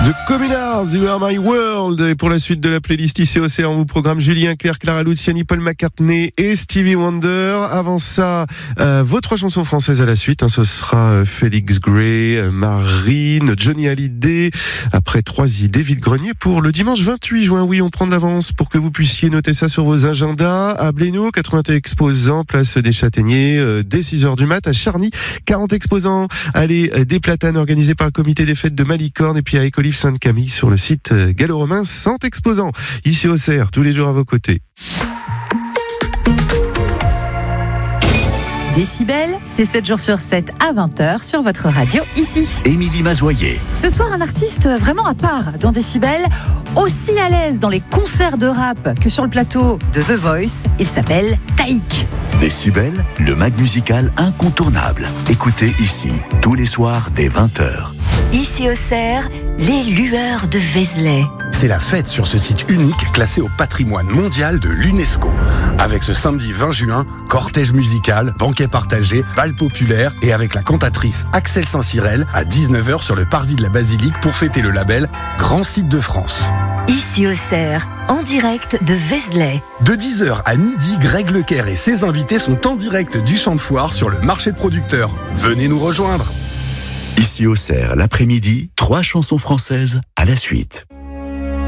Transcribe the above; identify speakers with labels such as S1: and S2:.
S1: The Communards, You Are My World. Et pour la suite de la playlist ICOCR, on vous programme Julien Clerc, Clara Luciani, Paul McCartney et Stevie Wonder. Avant ça, vos 3 chansons françaises à la suite. Ce sera Félix Gray, Marine, Johnny Hallyday. Après 3 idées, vide-grenier pour le dimanche 28 juin. Oui, on prend de l'avance pour que vous puissiez noter ça sur vos agendas. À Blénaud, 80 exposants, place des Châtaigniers, dès 6h du mat. À Charny, 40 exposants, allée des Platanes, organisée par le comité des fêtes de Malicorne. Et puis à Écolive Sainte-Camille, sur le site gallo-romain, 100 exposants. Ici au CR, tous les jours à vos côtés.
S2: Décibel, c'est 7 jours sur 7 à 20h sur votre radio ici.
S3: Émilie Mazoyer.
S2: Ce soir, un artiste vraiment à part dans Décibel, aussi à l'aise dans les concerts de rap que sur le plateau de The Voice. Il s'appelle Taïk.
S3: Décibel, le mag musical incontournable. Écoutez ici, tous les soirs dès 20h.
S4: Ici au Cerf, les lueurs de Vézelay.
S5: C'est la fête sur ce site unique classé au patrimoine mondial de l'UNESCO. Avec ce samedi 20 juin, cortège musical, banquet partagé, bal populaire et avec la cantatrice Axel Saint-Cyrel à 19h sur le parvis de la Basilique pour fêter le label Grand Site de France.
S4: Ici au Cerf, en direct de Vézelay.
S5: De 10h à midi, Greg Lecaire et ses invités sont en direct du champ de foire sur le marché de producteurs. Venez nous rejoindre.
S3: Ici au Cerf, l'après-midi, 3 chansons françaises à la suite.